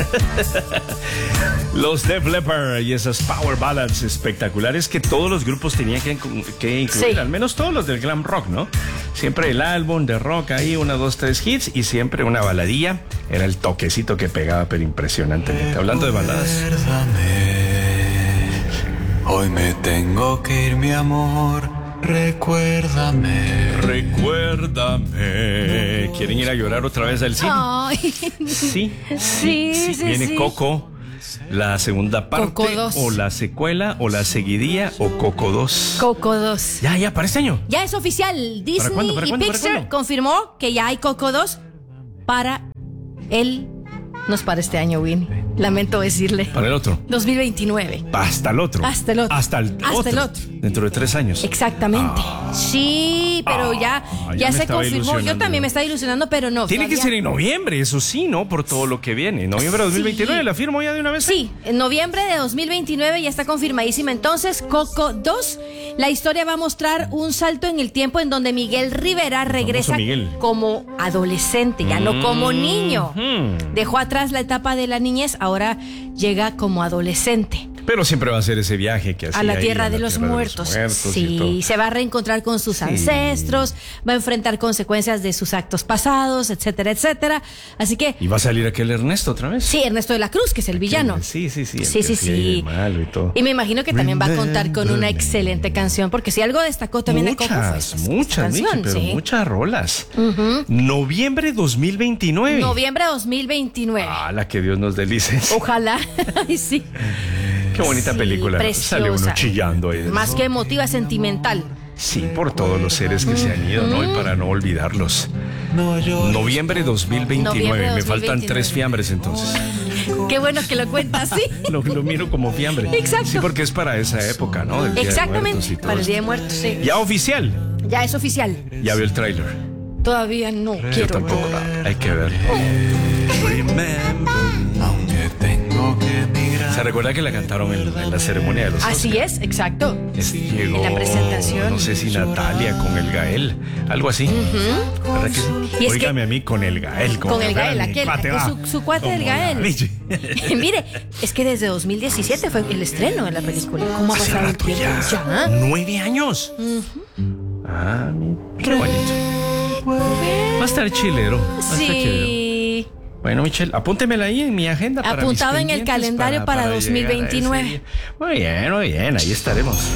Los Def Leppard y esas power ballads espectaculares que todos los grupos tenían que incluir, Sí. al menos todos los del glam rock, ¿no? Siempre el álbum de rock ahí, 1, 2, 3 hits y siempre una baladilla. Era el toquecito que pegaba, pero impresionantemente. Hablando de baladas. Hoy me tengo que ir, mi amor. Recuérdame. Recuérdame. ¿Quieren ir a llorar otra vez al cine? Ay. Sí. Sí. Viene sí. Coco, la segunda parte, Coco 2. o la secuela, o la seguidilla, o Coco 2. Coco 2. Ya, para este año. Ya es oficial. Disney cuándo, para y cuándo, para Pixar cuándo? confirmó que ya hay Coco 2 para el... No es para este año, Win. Lamento decirle. Para el otro. 2029. Hasta el otro. Hasta el otro. Hasta el otro. Dentro de 3 años. Exactamente. Sí, pero ya me se estaba confirmó. Yo ilusionando. también me estaba ilusionando, pero no. Tiene que todavía- ser en noviembre, eso sí, ¿no? Por todo lo que viene. Noviembre de 2029, Sí. ¿la firmo ya de una vez? Sí, en noviembre de 2029 ya está confirmadísima. Entonces, Coco 2, la historia va a mostrar un salto en el tiempo en donde Miguel Rivera regresa Miguel. como adolescente, ya no como niño. Mm. Dejó atrás la etapa de la niñez, ahora llega como adolescente. Pero siempre va a ser ese viaje que hacía A la ahí, tierra a de los muertos. y Sí, todo. se va a reencontrar con sus ancestros, va a enfrentar consecuencias de sus actos pasados, etcétera, etcétera. Así que, ¿Y va a salir aquel Ernesto otra vez? sí, Ernesto de la Cruz, que es el villano. Sí. el Sí, que sí, hacía ahí de sí. malo y todo. Y me imagino que también va a contar con una excelente canción, porque si algo destacó también de Coco fue esta Muchas, Michi, canción, pero sí. muchas rolas. Noviembre 2029. Noviembre de 2029. La que Dios nos dé licencia. Ojalá. Ay, sí. Qué bonita Sí, película. preciosa. Sale uno chillando ahí. Más que emotiva, sentimental. Sí, por todos los seres que se han ido, ¿no? Y para no olvidarlos. Noviembre 2029. Noviembre Me faltan 2029. 3 fiambres entonces. Qué bueno que lo cuentas así. Lo miro como fiambre. Exacto. Sí, porque es para esa época, ¿no? Del Día de Exactamente, Muertos y todo para el esto. Día de Muertos, sí. Ya oficial. Ya es oficial. Ya vio el tráiler. Todavía no Yo quiero. tampoco. Hay que ver. Aunque tengo que emigrar. ¿Se recuerda que la cantaron en la ceremonia de los Así es, exacto. Llegó, En la presentación. no sé si Natalia con el Gael, algo así. ¿Verdad que sí? Y es Óigame a mí con el Gael. Con el Gael, mi aquel, cuate, va. su cuate del Como la Gael. Michi. Mire, es que desde 2017 fue el estreno de la película. ¿Cómo ha Hace pasado el rato tiempo? ya. 9 años. Qué bonito. Va a estar chilero. Va a estar chilero. Sí. Bueno, Michelle, apúntemela ahí en mi agenda. Apuntado mis en el pendientes calendario para llegar a ese 2029. día. Muy bien, ahí estaremos.